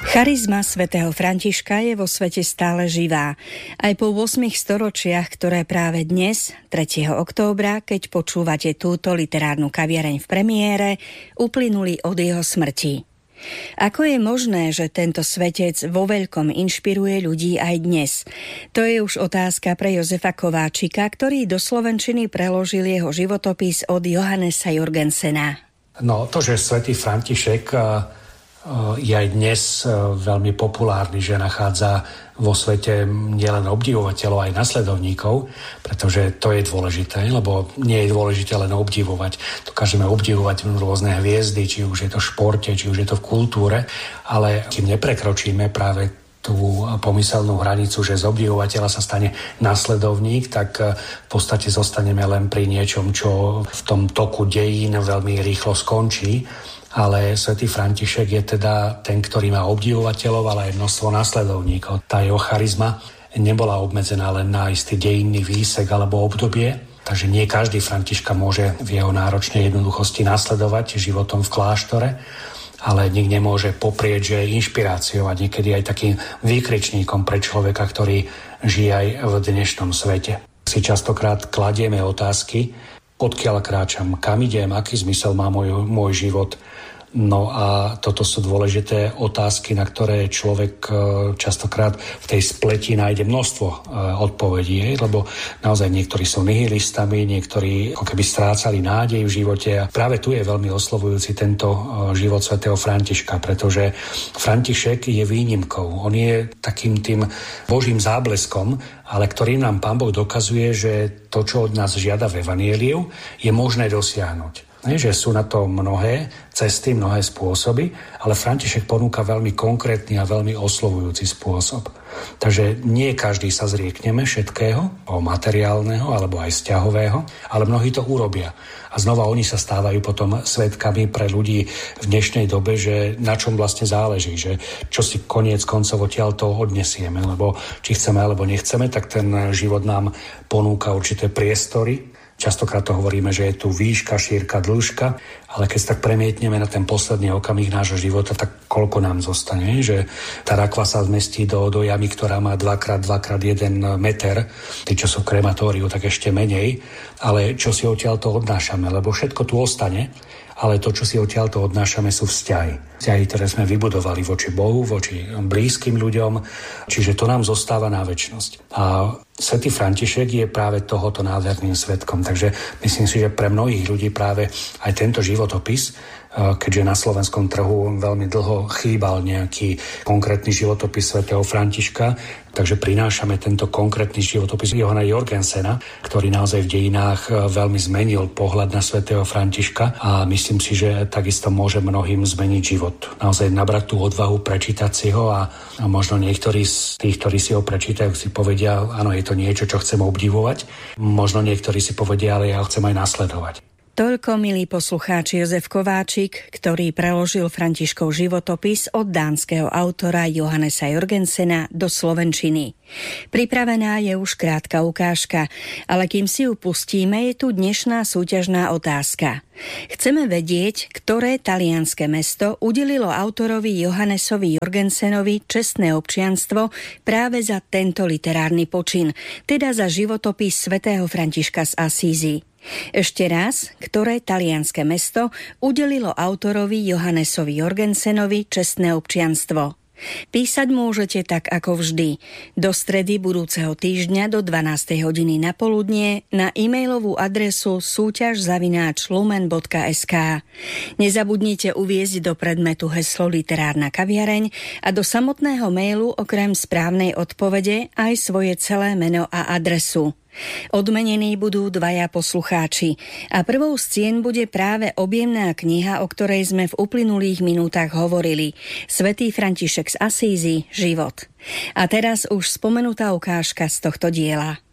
Charizma svätého Františka je vo svete stále živá. Aj po 8 storočiach, ktoré práve dnes, 3. októbra, keď počúvate túto literárnu kaviareň v premiére, uplynuli od jeho smrti. Ako je možné, že tento svetec vo veľkom inšpiruje ľudí aj dnes? To je už otázka pre Jozefa Kováčika, ktorý do slovenčiny preložil jeho životopis od Johannesa Jorgensena. No, to, že svätý František je aj dnes veľmi populárny, že nachádza vo svete nielen obdivovateľov, aj nasledovníkov, pretože to je dôležité, lebo nie je dôležité len obdivovať. Dokážeme obdivovať rôzne hviezdy, či už je to v športe, či už je to v kultúre, ale kým neprekročíme práve tú pomyselnú hranicu, že z obdivovateľa sa stane nasledovník, tak v podstate zostaneme len pri niečom, čo v tom toku dejín veľmi rýchlo skončí. Ale svätý František je teda ten, ktorý má obdivovateľov, ale aj množstvo nasledovníkov. Tá jeho charizma nebola obmedzená len na istý dejinný výsek alebo obdobie, takže nie každý Františka môže v jeho náročnej jednoduchosti nasledovať životom v kláštore, ale nik nemôže poprieť, že je inšpiráciou a niekedy aj takým výkričníkom pre človeka, ktorý žije aj v dnešnom svete. Si častokrát kladieme otázky, odkiaľ kráčam, kam idem, aký zmysel má môj život. No a toto sú dôležité otázky, na ktoré človek častokrát v tej spleti nájde množstvo odpovedí, lebo naozaj niektorí sú nihilistami, niektorí ako keby strácali nádej v živote a práve tu je veľmi oslovujúci tento život svätého Františka, pretože František je výnimkou. On je takým tým Božím zábleskom, ale ktorým nám Pán Boh dokazuje, že to, čo od nás žiada v Evanjeliu, je možné dosiahnuť. Že sú na to mnohé cesty, mnohé spôsoby, ale František ponúka veľmi konkrétny a veľmi oslovujúci spôsob. Takže nie každý sa zriekneme všetkého, materiálneho alebo aj vzťahového, ale mnohí to urobia. A znova oni sa stávajú potom svedkami pre ľudí v dnešnej dobe, že na čom vlastne záleží, že čo si koniec koncov odtiaľ to odnesieme, lebo či chceme alebo nechceme, tak ten život nám ponúka určité priestory. Častokrát to hovoríme, že je tu výška, šírka, dĺžka, ale keď sa tak premietneme na ten posledný okamih nášho života, tak koľko nám zostane, že tá rakva sa zmestí do jamy, ktorá má 2x2x1 meter, tí, čo sú v krematóriu, tak ešte menej, ale čo si odtiaľto odnášame, lebo všetko tu ostane, ale to, čo si odtiaľto odnášame, sú vzťahy. Vzťahy, ktoré sme vybudovali voči Bohu, voči blízkym ľuďom, čiže to nám zostáva na večnosť. A svätý František je práve tohoto nádherným svedkom, takže myslím si, že pre mnohých ľudí práve aj tento životopis, keďže na slovenskom trhu veľmi dlho chýbal nejaký konkrétny životopis svätého Františka, takže prinášame tento konkrétny životopis Johana Jorgensena, ktorý naozaj v dejinách veľmi zmenil pohľad na svätého Františka a myslím si, že takisto môže mnohým zmeniť život. Naozaj nabrať tú odvahu, prečítať si ho a možno niektorí z tých, ktorí si ho prečítajú, si povedia, áno, je to niečo, čo chcem obdivovať. Možno niektorí si povedia, ale ja ho chcem aj nasledovať. Toľko, milí poslucháči, Jozef Kováčik, ktorý preložil Františkov životopis od dánskeho autora Johannesa Jorgensena do slovenčiny. Pripravená je už krátka ukážka, ale kým si ju pustíme, je tu dnešná súťažná otázka. Chceme vedieť, ktoré talianske mesto udelilo autorovi Johannesovi Jorgensenovi čestné občianstvo práve za tento literárny počin, teda za životopis svätého Františka z Asízy. Ešte raz, ktoré talianske mesto udelilo autorovi Johannesovi Jorgensenovi čestné občianstvo? Písať môžete tak ako vždy. Do stredy budúceho týždňa do 12. hodiny na poludnie na e-mailovú adresu súťaž@lumen.sk. Nezabudnite uviesť do predmetu heslo Literárna kaviareň a do samotného mailu okrem správnej odpovede aj svoje celé meno a adresu. Odmenení budú 2 poslucháči a prvou z cien bude práve objemná kniha, o ktorej sme v uplynulých minútach hovorili. Svätý František z Asízy, Život. A teraz už spomenutá ukážka z tohto diela.